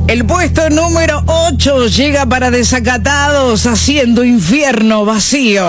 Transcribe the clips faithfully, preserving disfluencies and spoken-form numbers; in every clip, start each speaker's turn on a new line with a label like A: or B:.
A: El puesto número ocho llega para Desacatados, haciendo infierno vacío.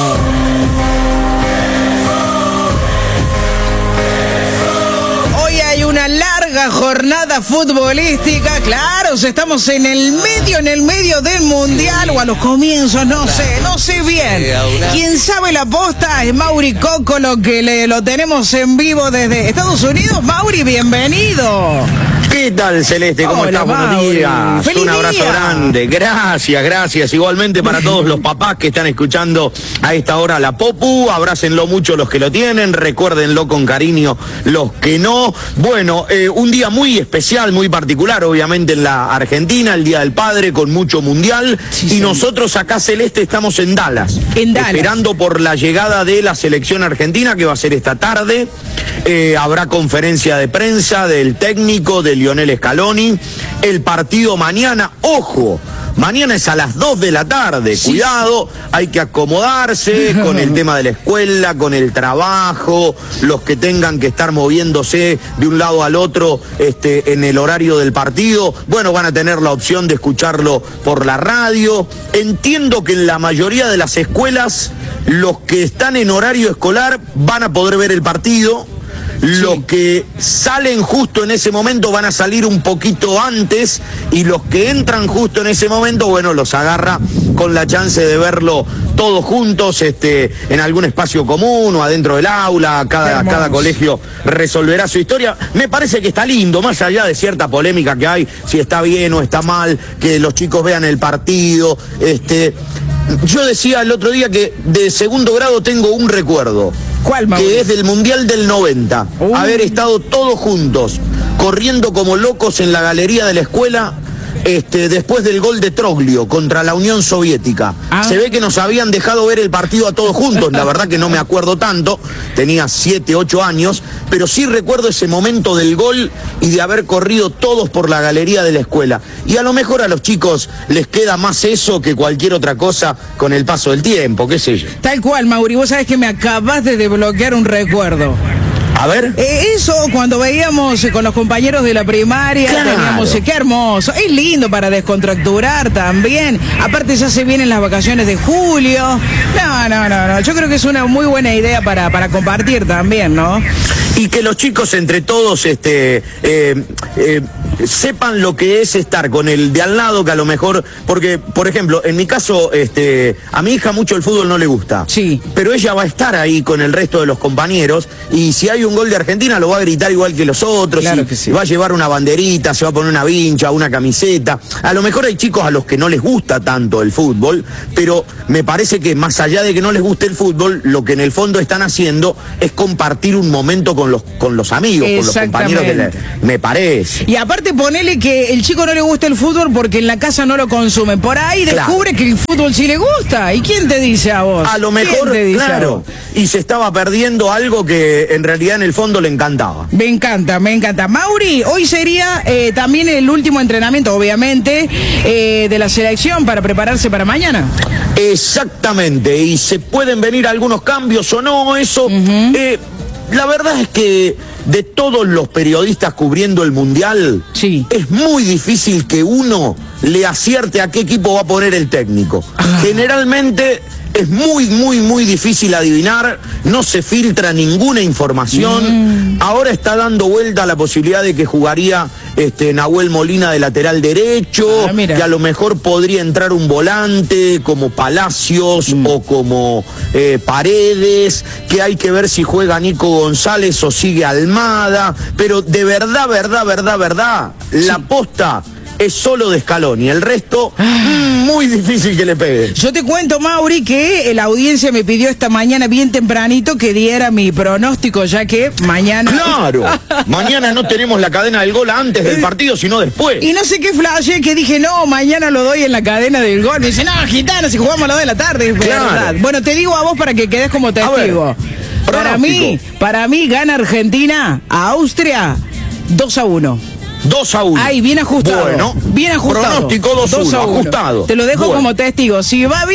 A: Hoy hay una larga jornada futbolística, claro, estamos en el medio, en el medio del mundial o a los comienzos, no sé, no sé bien. Quien sabe la posta es Mauri Cocolo, que le, lo tenemos en vivo desde Estados Unidos. Mauri, bienvenido.
B: ¿Qué tal, Celeste? ¿Cómo
A: Hola,
B: estás? Buenos días.
A: ¡Feliz
B: Un abrazo
A: día!
B: grande. Gracias, gracias. Igualmente para todos los papás que están escuchando a esta hora la Popu. Abrácenlo mucho los que lo tienen. Recuérdenlo con cariño los que no. Bueno, eh, un día muy especial, muy particular, obviamente en la Argentina, el Día del Padre, con mucho mundial.
A: Sí,
B: y
A: sí.
B: nosotros acá, Celeste, estamos en Dallas.
A: En Dallas.
B: Esperando por la llegada de la selección argentina, que va a ser esta tarde. Eh, habrá conferencia de prensa del técnico, de Lionel Scaloni. El partido mañana, ojo, mañana es a las dos de la tarde.
A: Sí.
B: Cuidado, hay que acomodarse con el tema de la escuela, con el trabajo, los que tengan que estar moviéndose de un lado al otro este, en el horario del partido. Bueno, van a tener la opción de escucharlo por la radio. Entiendo que en la mayoría de las escuelas, los que están en horario escolar van a poder ver el partido. Los
A: Sí.
B: que salen justo en ese momento van a salir un poquito antes, y los que entran justo en ese momento, bueno, los agarra con la chance de verlo todos juntos, este, en algún espacio común o adentro del aula. Cada, cada colegio resolverá su historia. Me parece que está lindo, más allá de cierta polémica que hay, si está bien o está mal, que los chicos vean el partido. Este, yo decía el otro día que de segundo grado tengo un recuerdo.
A: ¿Cuál, Mauri?
B: Que es del Mundial del noventa.
A: Uh.
B: Haber estado todos juntos, corriendo como locos en la galería de la escuela, este, después del gol de Troglio contra la Unión Soviética.
A: Ah.
B: Se ve que nos habían dejado ver el partido a todos juntos. La verdad que no me acuerdo tanto, tenía siete, ocho años, pero sí recuerdo ese momento del gol y de haber corrido todos por la galería de la escuela. Y a lo mejor a los chicos les queda más eso que cualquier otra cosa con el paso del tiempo, qué sé yo.
A: Tal cual, Mauri, vos sabés que me acabas de desbloquear un recuerdo.
B: A ver.
A: Eh, eso cuando veíamos eh, con los compañeros de la primaria,
B: Claro.
A: teníamos, eh, qué hermoso, es lindo para descontracturar también, aparte ya se vienen las vacaciones de julio, no, no, no, no, yo creo que es una muy buena idea para, para compartir también, ¿no?
B: Y que los chicos entre todos este, eh, eh, sepan lo que es estar con el de al lado, que a lo mejor, porque, por ejemplo, en mi caso, este, a mi hija mucho el fútbol no le gusta.
A: Sí.
B: Pero ella va a estar ahí con el resto de los compañeros, y si hay un gol de Argentina lo va a gritar igual que los otros,
A: Claro
B: y
A: que sí.
B: va a llevar una banderita, se va a poner una vincha, una camiseta. A lo mejor hay chicos a los que no les gusta tanto el fútbol, pero me parece que más allá de que no les guste el fútbol, lo que en el fondo están haciendo es compartir un momento con los, con los amigos, con los compañeros que le, me parece.
A: Y aparte ponele que el chico no le gusta el fútbol porque en la casa no lo consume, por ahí
B: Claro.
A: descubre que el fútbol sí le gusta, ¿y quién te dice a vos?
B: A lo
A: ¿Quién
B: mejor,
A: te dice a
B: claro,
A: vos?
B: y se estaba perdiendo algo que en realidad en el fondo le encantaba.
A: Me encanta, me encanta. Mauri, hoy sería eh, también el último entrenamiento, obviamente, eh, de la selección para prepararse para mañana.
B: Exactamente, y se pueden venir algunos cambios o no, eso.
A: Uh-huh.
B: eh, la verdad es que de todos los periodistas cubriendo el Mundial,
A: Sí.
B: es muy difícil que uno le acierte a qué equipo va a poner el técnico.
A: Ah.
B: Generalmente es muy, muy, muy difícil adivinar, no se filtra ninguna información.
A: Mm.
B: Ahora está dando vuelta la posibilidad de que jugaría este, Nahuel Molina de lateral derecho,
A: Ah, mira.
B: que a lo mejor podría entrar un volante como Palacios
A: Mm.
B: o como eh, Paredes, que hay que ver si juega Nico González o sigue Almada, pero de verdad, verdad, verdad, verdad, la posta es solo de Scaloni, el resto mm, muy difícil que le pegue.
A: Yo te cuento, Mauri, que la audiencia me pidió esta mañana bien tempranito que diera mi pronóstico, ya que mañana...
B: Claro, mañana no tenemos la cadena del gol antes del partido, sino después.
A: Y no sé qué flashe que dije, no, mañana lo doy en la cadena del gol. Me dice, no, Gitana, si jugamos a las dos de la tarde, es
B: Claro.
A: verdad. Bueno, te digo a vos para que quedes como testigo. Para mí, para mí gana Argentina a Austria dos a uno.
B: dos a uno.
A: Ay, bien ajustado.
B: Bueno,
A: bien ajustado.
B: pronóstico dos a uno, ajustado.
A: Te lo dejo
B: Bueno.
A: como testigo. Si va bien,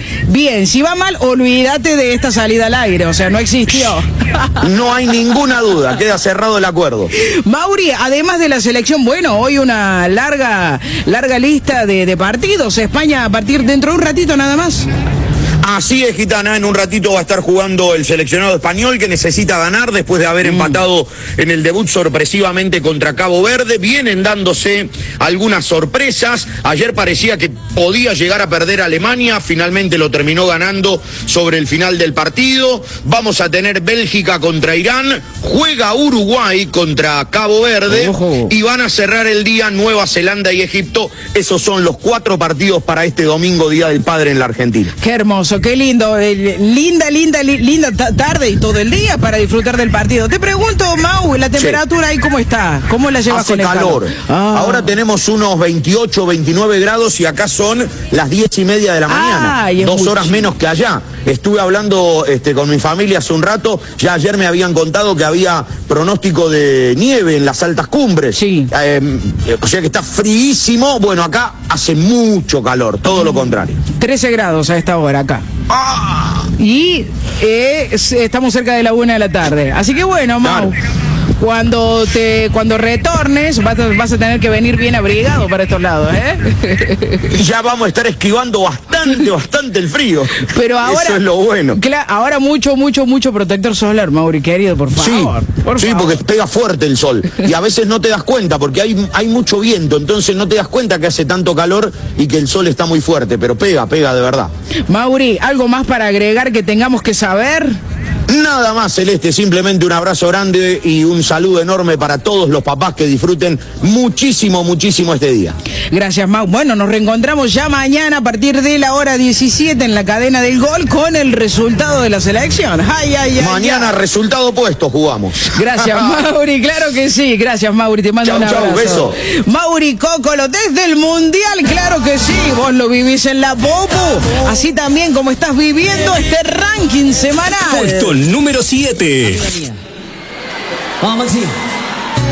A: bien. Si va mal, olvídate de esta salida al aire, o sea, no existió.
B: No hay ninguna duda, queda cerrado el acuerdo.
A: Mauri, además de la selección, bueno, hoy una larga, larga lista de, de partidos. España a partir dentro de un ratito nada más.
B: Así es, Gitana, en un ratito va a estar jugando el seleccionado español que necesita ganar después de haber mm. empatado en el debut sorpresivamente contra Cabo Verde. Vienen dándose algunas sorpresas. Ayer parecía que podía llegar a perder a Alemania, finalmente lo terminó ganando sobre el final del partido. Vamos a tener Bélgica contra Irán, juega Uruguay contra Cabo Verde Ojo. y van a cerrar el día Nueva Zelanda y Egipto. Esos son los cuatro partidos para este domingo, Día del Padre en la Argentina.
A: Qué hermoso. Qué lindo, eh, linda, linda, li, linda tarde y todo el día para disfrutar del partido. Te pregunto, Mau, la temperatura sí. ahí cómo está, ¿cómo la llevas?
B: Hace
A: con el
B: calor.
A: calor? Ah.
B: Ahora tenemos unos veintiocho, veintinueve grados y acá son las diez y media de la mañana,
A: Ay,
B: dos
A: mucho.
B: horas menos que allá. Estuve hablando este, con mi familia hace un rato, ya ayer me habían contado que había pronóstico de nieve en las altas cumbres.
A: Sí.
B: Eh, o sea que está fríísimo. Bueno, acá hace mucho calor, todo mm. lo contrario.
A: trece grados a esta hora acá.
B: Ah.
A: Y eh, estamos cerca de la una de la tarde. Así que bueno, Mau, claro. cuando te cuando retornes vas a, vas a tener que venir bien abrigado para estos lados, ¿eh?
B: Ya vamos a estar esquivando bastante, bastante el frío.
A: Pero ahora,
B: eso es lo bueno.
A: Claro, ahora mucho, mucho, mucho protector solar, Mauri, querido, por favor.
B: Sí,
A: por
B: sí
A: favor.
B: porque pega fuerte el sol. Y a veces no te das cuenta, porque hay, hay mucho viento, entonces no te das cuenta que hace tanto calor y que el sol está muy fuerte, pero pega, pega de verdad.
A: Mauri, ¿algo más para agregar que tengamos que saber?
B: Nada más, Celeste, simplemente un abrazo grande y un saludo enorme para todos los papás que disfruten muchísimo, muchísimo este día.
A: Gracias, Mau. Bueno, nos reencontramos ya mañana a partir de la hora diecisiete en la cadena del gol con el resultado de la selección. Ay, ay, ay,
B: mañana ay. resultado puesto jugamos.
A: Gracias, Mauri, claro que sí. Gracias, Mauri, te mando
B: chau,
A: un abrazo.
B: Chau, beso.
A: Mauri Cocolo, desde el Mundial, claro que sí. Vos lo vivís en la Popu, así también como estás viviendo este ranking semanal.
C: Puesto número siete.
D: Vamos, sí.